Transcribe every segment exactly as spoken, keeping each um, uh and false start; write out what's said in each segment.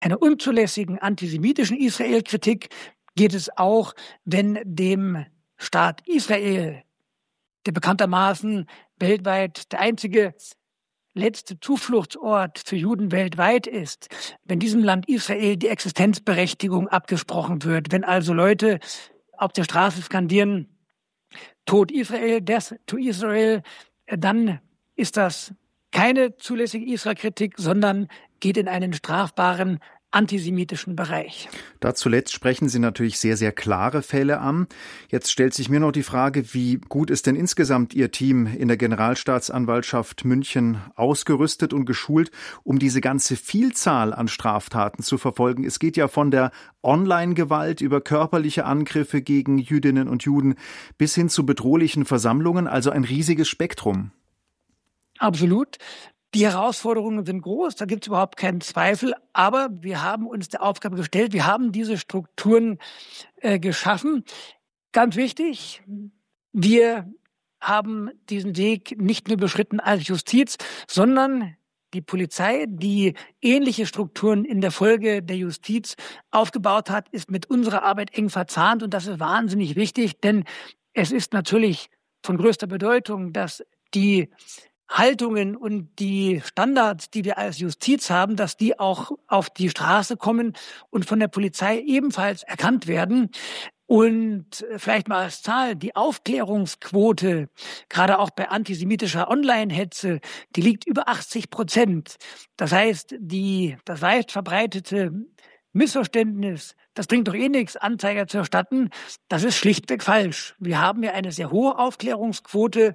einer unzulässigen antisemitischen Israel-Kritik geht es auch, wenn dem Staat Israel, der bekanntermaßen weltweit der einzige letzte Zufluchtsort für Juden weltweit ist, wenn diesem Land Israel die Existenzberechtigung abgesprochen wird, wenn also Leute auf der Straße skandieren, Tod Israel, Death to Israel, dann ist das keine zulässige Israel-Kritik, sondern geht in einen strafbaren antisemitischen Bereich. Da zuletzt sprechen Sie natürlich sehr, sehr klare Fälle an. Jetzt stellt sich mir noch die Frage, wie gut ist denn insgesamt Ihr Team in der Generalstaatsanwaltschaft München ausgerüstet und geschult, um diese ganze Vielzahl an Straftaten zu verfolgen? Es geht ja von der Online-Gewalt über körperliche Angriffe gegen Jüdinnen und Juden bis hin zu bedrohlichen Versammlungen, also ein riesiges Spektrum. Absolut. Die Herausforderungen sind groß, da gibt es überhaupt keinen Zweifel, aber wir haben uns der Aufgabe gestellt, wir haben diese Strukturen äh, geschaffen. Ganz wichtig, wir haben diesen Weg nicht nur beschritten als Justiz, sondern die Polizei, die ähnliche Strukturen in der Folge der Justiz aufgebaut hat, ist mit unserer Arbeit eng verzahnt und das ist wahnsinnig wichtig, denn es ist natürlich von größter Bedeutung, dass die Haltungen und die Standards, die wir als Justiz haben, dass die auch auf die Straße kommen und von der Polizei ebenfalls erkannt werden. Und vielleicht mal als Zahl, die Aufklärungsquote, gerade auch bei antisemitischer Online-Hetze, die liegt über achtzig Prozent. Das heißt, die, das weit verbreitete Missverständnis, das bringt doch eh nichts, Anzeiger zu erstatten, das ist schlichtweg falsch. Wir haben ja eine sehr hohe Aufklärungsquote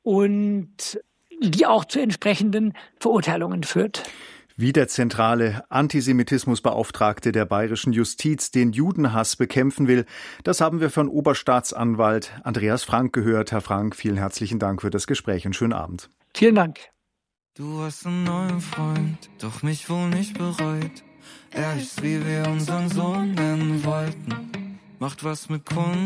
und die auch zu entsprechenden Verurteilungen führt. Wie der zentrale Antisemitismusbeauftragte der bayerischen Justiz den Judenhass bekämpfen will, das haben wir von Oberstaatsanwalt Andreas Frank gehört. Herr Frank, vielen herzlichen Dank für das Gespräch und schönen Abend. Vielen Dank. Du hast einen neuen Freund, doch mich wohl nicht bereut. Er ist, wie wir unseren Sohn nennen wollten, macht was mit Kunst.